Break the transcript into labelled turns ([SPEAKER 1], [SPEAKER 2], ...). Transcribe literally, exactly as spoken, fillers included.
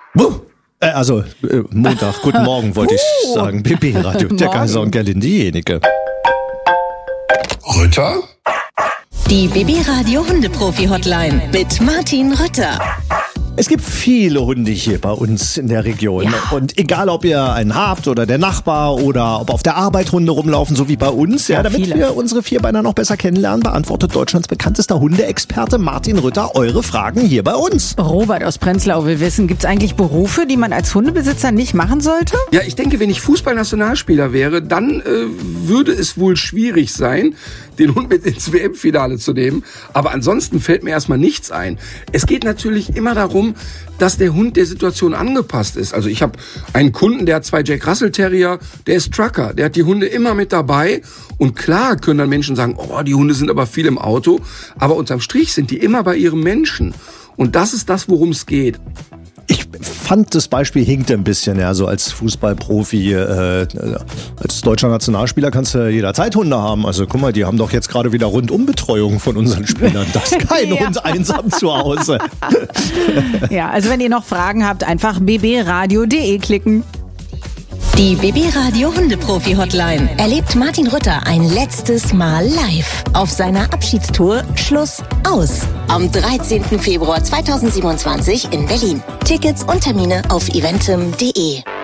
[SPEAKER 1] Äh, also, äh, Montag, guten Morgen wollte ich sagen. B B-Radio, der Kaiser und Gerlinde diejenige.
[SPEAKER 2] Rütter?
[SPEAKER 3] Die B B-Radio Hundeprofi-Hotline mit Martin Rütter.
[SPEAKER 1] Es gibt viele Hunde hier bei uns in der Region.
[SPEAKER 3] Ja.
[SPEAKER 1] Und egal, ob ihr einen habt oder der Nachbar oder ob auf der Arbeit Hunde rumlaufen, so wie bei uns. Ja,
[SPEAKER 3] Ja,
[SPEAKER 1] damit
[SPEAKER 3] viele.
[SPEAKER 1] wir unsere Vierbeiner noch besser kennenlernen, beantwortet Deutschlands bekanntester Hundeexperte Martin Rütter eure Fragen hier bei uns.
[SPEAKER 4] Robert aus Prenzlau will wissen, gibt es eigentlich Berufe, die man als Hundebesitzer nicht machen sollte?
[SPEAKER 2] Ja, ich denke, wenn ich Fußballnationalspieler wäre, dann äh, würde es wohl schwierig sein, den Hund mit ins W M-Finale zu nehmen. Aber ansonsten fällt mir erstmal nichts ein. Es geht natürlich immer darum, dass der Hund der Situation angepasst ist. Also ich habe einen Kunden, der hat zwei Jack Russell Terrier, der ist Trucker, der hat die Hunde immer mit dabei. Und klar können dann Menschen sagen, oh, die Hunde sind aber viel im Auto. Aber unterm Strich sind die immer bei ihrem Menschen. Und das ist das, worum es geht.
[SPEAKER 1] Ich fand, das Beispiel hinkte ein bisschen, ja, so als Fußballprofi, äh, als deutscher Nationalspieler kannst du jederzeit Hunde haben. Also guck mal, die haben doch jetzt gerade wieder Rundumbetreuung von unseren Spielern. Das ist kein
[SPEAKER 4] Ja.
[SPEAKER 1] Hund einsam zu Hause.
[SPEAKER 4] Ja, also wenn ihr noch Fragen habt, einfach b b radio punkt d e klicken.
[SPEAKER 3] Die B B-Radio Hundeprofi-Hotline erlebt Martin Rütter ein letztes Mal live auf seiner Abschiedstour Schluss aus am dreizehnten Februar zweitausendsiebenundzwanzig in Berlin. Tickets und Termine auf eventim punkt de.